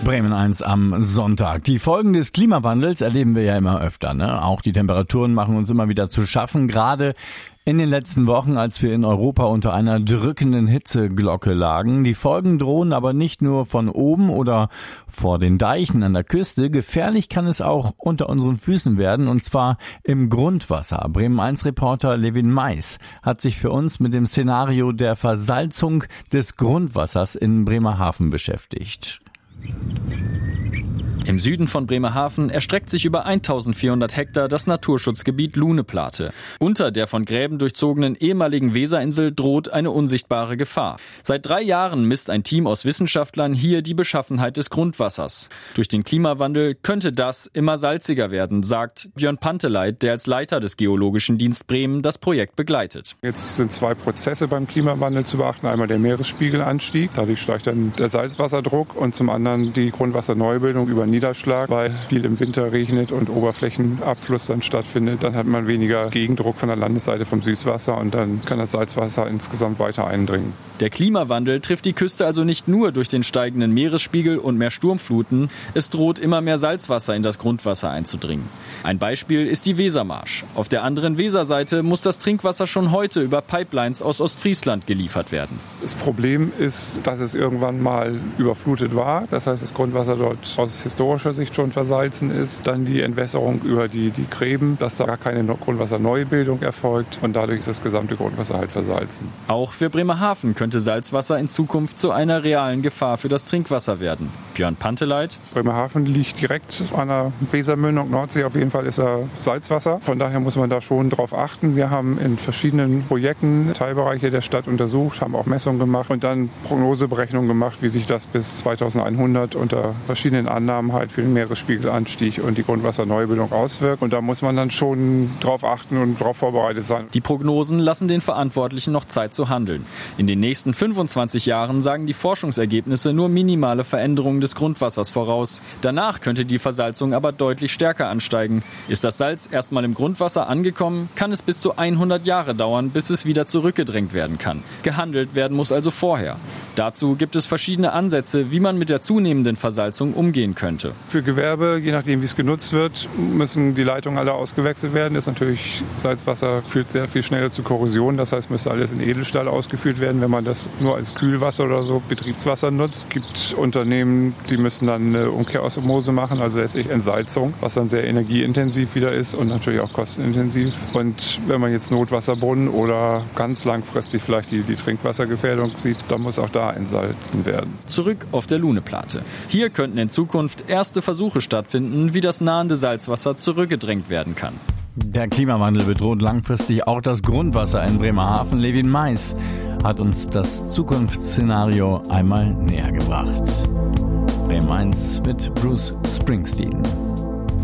Bremen 1 am Sonntag. Die Folgen des Klimawandels erleben wir ja immer öfter, ne? Auch die Temperaturen machen uns immer wieder zu schaffen. Gerade in den letzten Wochen, als wir in Europa unter einer drückenden Hitzeglocke lagen. Die Folgen drohen aber nicht nur von oben oder vor den Deichen an der Küste. Gefährlich kann es auch unter unseren Füßen werden, und zwar im Grundwasser. Bremen 1 Reporter Levin Mais hat sich für uns mit dem Szenario der Versalzung des Grundwassers in Bremerhaven beschäftigt. Im Süden von Bremerhaven erstreckt sich über 1400 Hektar das Naturschutzgebiet Luneplate. Unter der von Gräben durchzogenen ehemaligen Weserinsel droht eine unsichtbare Gefahr. Seit 3 Jahren misst ein Team aus Wissenschaftlern hier die Beschaffenheit des Grundwassers. Durch den Klimawandel könnte das immer salziger werden, sagt Björn Panteleit, der als Leiter des Geologischen Dienst Bremen das Projekt begleitet. Jetzt sind 2 Prozesse beim Klimawandel zu beachten. Einmal der Meeresspiegelanstieg, dadurch steigt dann der Salzwasserdruck, und zum anderen die Grundwasserneubildung über Niederschlag, weil viel im Winter regnet und Oberflächenabfluss dann stattfindet. Dann hat man weniger Gegendruck von der Landesseite vom Süßwasser und dann kann das Salzwasser insgesamt weiter eindringen. Der Klimawandel trifft die Küste also nicht nur durch den steigenden Meeresspiegel und mehr Sturmfluten. Es droht immer mehr Salzwasser in das Grundwasser einzudringen. Ein Beispiel ist die Wesermarsch. Auf der anderen Weserseite muss das Trinkwasser schon heute über Pipelines aus Ostfriesland geliefert werden. Das Problem ist, dass es irgendwann mal überflutet war. Das heißt, das Grundwasser dort aus historischer Sicht schon versalzen ist. Dann die Entwässerung über die Gräben, dass da gar keine Grundwasserneubildung erfolgt, und dadurch ist das gesamte Grundwasser halt versalzen. Auch für Bremerhaven könnte Salzwasser in Zukunft zu einer realen Gefahr für das Trinkwasser werden. Björn Panteleit: Bremerhaven liegt direkt an der Wesermündung, Nordsee, auf jeden Fall ist da Salzwasser. Von daher muss man da schon drauf achten. Wir haben in verschiedenen Projekten Teilbereiche der Stadt untersucht, haben auch Messungen gemacht und dann Prognoseberechnungen gemacht, wie sich das bis 2100 unter verschiedenen Annahmen halt für den Meeresspiegelanstieg und die Grundwasserneubildung auswirkt. Und da muss man dann schon drauf achten und darauf vorbereitet sein. Die Prognosen lassen den Verantwortlichen noch Zeit zu handeln. In den nächsten 25 Jahren sagen die Forschungsergebnisse nur minimale Veränderungen des Grundwassers voraus. Danach könnte die Versalzung aber deutlich stärker ansteigen. Ist das Salz erstmal im Grundwasser angekommen, kann es bis zu 100 Jahre dauern, bis es wieder zurückgedrängt werden kann. Gehandelt werden muss also vorher. Dazu gibt es verschiedene Ansätze, wie man mit der zunehmenden Versalzung umgehen könnte. Für Gewerbe, je nachdem wie es genutzt wird, müssen die Leitungen alle ausgewechselt werden. Das ist natürlich, Salzwasser führt sehr viel schneller zu Korrosion. Das heißt, müsste alles in Edelstahl ausgeführt werden, wenn man das nur als Kühlwasser oder so Betriebswasser nutzt. Es gibt Unternehmen, die müssen dann eine Umkehrosmose machen, also letztlich Entsalzung, was dann sehr energieintensiv wieder ist und natürlich auch kostenintensiv. Und wenn man jetzt Notwasserbrunnen oder ganz langfristig vielleicht die Trinkwassergefährdung sieht, dann muss auch da entsalzen werden. Zurück auf der Luneplate. Hier könnten in Zukunft erste Versuche stattfinden, wie das nahende Salzwasser zurückgedrängt werden kann. Der Klimawandel bedroht langfristig auch das Grundwasser in Bremerhaven. Levin Mais hat uns das Zukunftsszenario einmal näher gebracht. Bremen 1 mit Bruce Springsteen.